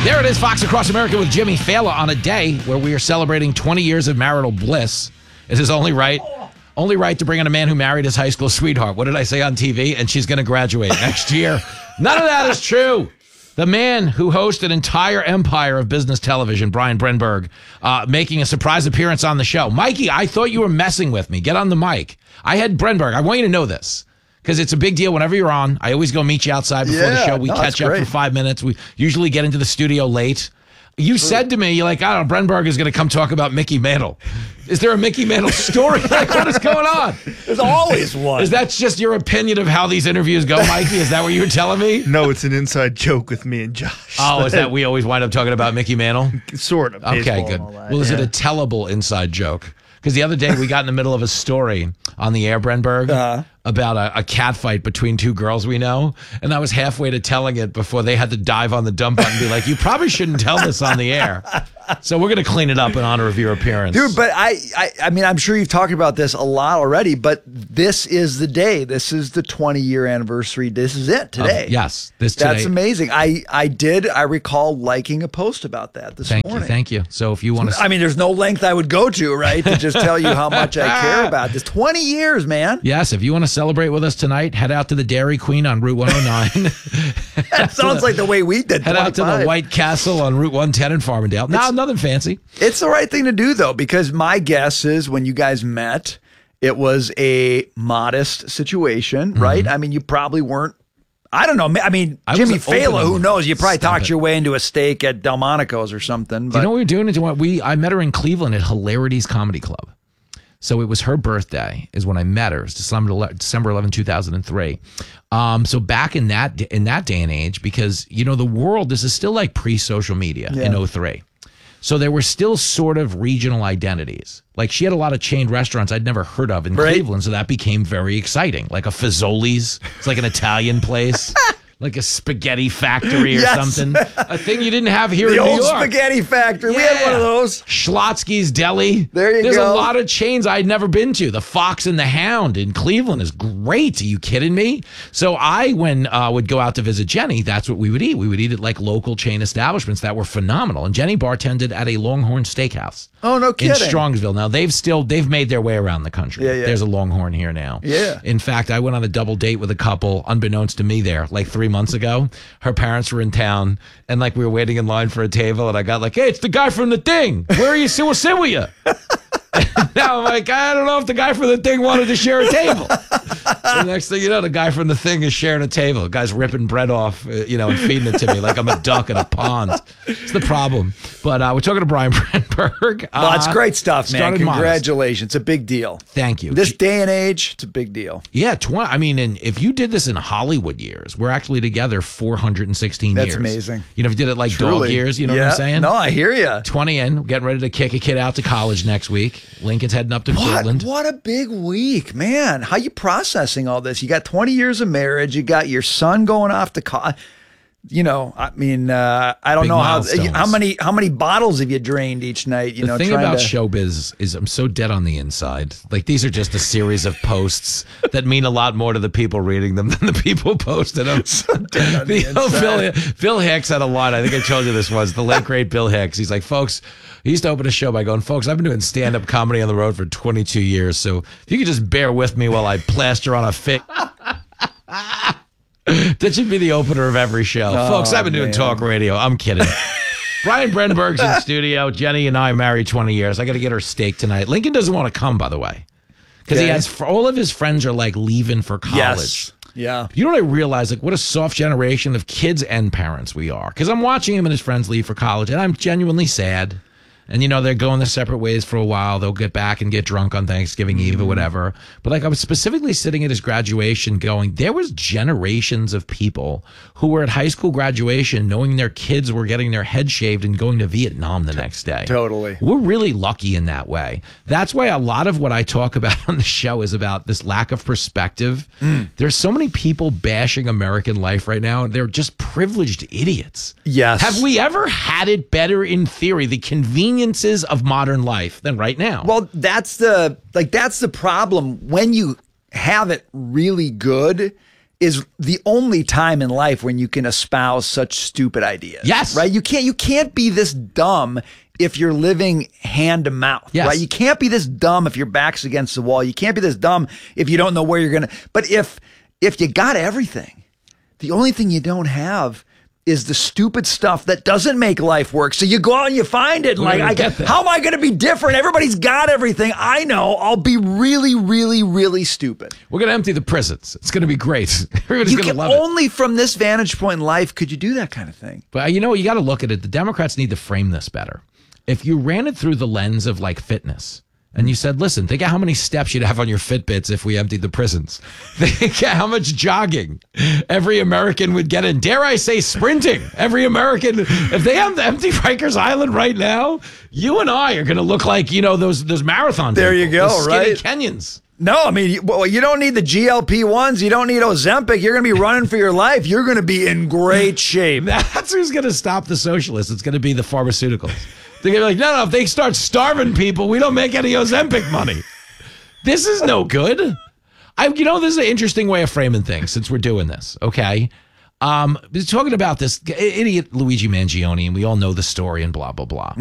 There it is, Fox Across America with Jimmy Fallon on a day where we are celebrating 20 years of marital bliss. It is only right to bring in a man who married his high school sweetheart. What did I say on TV? And she's going to graduate next year. None of that is true. The man who hosts an entire empire of business television, Brian Brenberg, making a surprise appearance on the show. Mikey, I thought you were messing with me. Get on the mic. I had Brenberg. I want you to know this, because it's a big deal whenever you're on. I always go meet you outside before the show. We catch up for 5 minutes. We usually get into the studio late. You said to me, you're like, I don't know, Brenberg is going to come talk about Mickey Mantle. Is there a Mickey Mantle story? Like, what is going on? There's always one. Is that just your opinion of how these interviews go, Mikey? Is that what you were telling me? No, it's an inside joke with me and Josh. Oh, is that we always wind up talking about Mickey Mantle? Sort of. Okay, good. Well, is it a tellable inside joke? Because the other day we got in the middle of a story on the air, Brenberg, about a cat fight between two girls we know. And I was halfway to telling it before they had to dive on the dump button and be like, you probably shouldn't tell this on the air. So we're going to clean it up in honor of your appearance. Dude, but I mean, I'm sure you've talked about this a lot already, but this is the day. This is the 20-year anniversary. This is it today. Yes. This today. That's amazing. I recall liking a post about that this morning. Thank you. So if you want to... I mean, there's no length I would go to, right, to just tell you how much I care about this. 20 years, man. Yes, if you want to celebrate with us tonight, head out to the Dairy Queen on Route 109. That sounds like the way we did. Head out to the White Castle on Route 110 in Farmingdale. No, nothing fancy. It's the right thing to do, though, because my guess is when you guys met, it was a modest situation, right? I mean, you probably weren't. I don't know. I mean, Jimmy Fallon, who knows? You probably talked your way into a steak at Delmonico's or something. But. Do you know what we were doing? I met her in Cleveland at Hilarities Comedy Club. So it was her birthday is when I met her. It was December 11, 2003. So back in that day and age, because, you know, the world, this is still like pre-social media in 03. So there were still sort of regional identities. Like she had a lot of chained restaurants I'd never heard of in Cleveland. So that became very exciting. Like a Fazoli's. It's like an Italian place. Like a spaghetti factory or something. A thing you didn't have here in New York. The old spaghetti factory. We had one of those. Schlotsky's Deli. There's a lot of chains I'd never been to. The Fox and the Hound in Cleveland is great. Are you kidding me? So I, when would go out to visit Jenny, that's what we would eat. We would eat at like local chain establishments that were phenomenal. And Jenny bartended at a Longhorn Steakhouse. Oh, no kidding. In Strongsville. Now, they've made their way around the country. Yeah. There's a Longhorn here now. Yeah. In fact, I went on a double date with a couple, unbeknownst to me there, like 3 months ago. Her parents were in town, and like we were waiting in line for a table, and I got like, hey, it's the guy from The Thing. Where are you? We'll sit with you. Now I'm like, I don't know if the guy from The Thing wanted to share a table. The next thing you know, the guy from The Thing is sharing a table. The guy's ripping bread off, and feeding it to me like I'm a duck in a pond. It's the problem. But we're talking to Brian Brenberg. Well, it's great stuff, man. Congratulations. It's a big deal. Thank you. This day and age, it's a big deal. Yeah, and if you did this in Hollywood years, we're actually together 416 years. That's amazing. If you did it like dog years, you know what I'm saying? No, I hear you. 20 in, getting ready to kick a kid out to college next week. Lincoln's heading up to Portland. What a big week, man. How you processing all this? You got 20 years of marriage. You got your son going off to college. I mean, I don't know how many bottles have you drained each night? The thing about showbiz is I'm so dead on the inside. Like these are just a series of posts that mean a lot more to the people reading them than the people posting them. So dead on the inside. Bill Hicks had a line. I think I told you this was the late great Bill Hicks. He's like, folks. He used to open a show by going, folks, I've been doing stand-up comedy on the road for 22 years, so if you could just bear with me while I plaster on a fit. That should be the opener of every show. Folks, I've been doing talk radio. I'm kidding. Brian Brenberg's in studio. Jenny and I married 20 years. I got to get her steak tonight. Lincoln doesn't want to come, by the way, because he has all of his friends are like leaving for college. Yes. Yeah. You know what I realize? Like, what a soft generation of kids and parents we are. Because I'm watching him and his friends leave for college, and I'm genuinely sad. And, they're going their separate ways for a while. They'll get back and get drunk on Thanksgiving Eve or whatever. But, like, I was specifically sitting at his graduation going, there was generations of people who were at high school graduation knowing their kids were getting their head shaved and going to Vietnam the next day. Totally. We're really lucky in that way. That's why a lot of what I talk about on the show is about this lack of perspective. There's so many people bashing American life right now. They're just privileged idiots. Yes. Have we ever had it better in theory, the conveniences of modern life than right now? Well, that's the problem. When you have it really good, is the only time in life when you can espouse such stupid ideas. Yes. Right? You can't be this dumb if you're living hand to mouth. Yes. Right? You can't be this dumb if your back's against the wall. You can't be this dumb if you don't know where you're going to. But if you got everything, the only thing you don't have is the stupid stuff that doesn't make life work. So you go out and you find it. Like, how am I going to be different? Everybody's got everything. I know. I'll be really, really, really stupid. We're going to empty the prisons. It's going to be great. Everybody's going to love it. Only from this vantage point in life could you do that kind of thing. But you know, you got to look at it. The Democrats need to frame this better. If you ran it through the lens of like fitness, and you said, listen, think of how many steps you'd have on your Fitbits if we emptied the prisons. Think of how much jogging every American would get in. Dare I say sprinting? Every American, if they have to empty Rikers Island right now, you and I are going to look like, those marathon There people, you go, those skinny right? Kenyans. No, I mean, you don't need the GLP-1s. You don't need Ozempic. You're going to be running for your life. You're going to be in great shape. That's who's going to stop the socialists. It's going to be the pharmaceuticals. They're going to be like, no, if they start starving people, we don't make any Ozempic money. This is no good. This is an interesting way of framing things since we're doing this, okay? We're talking about this idiot Luigi Mangione, and we all know the story and blah, blah, blah.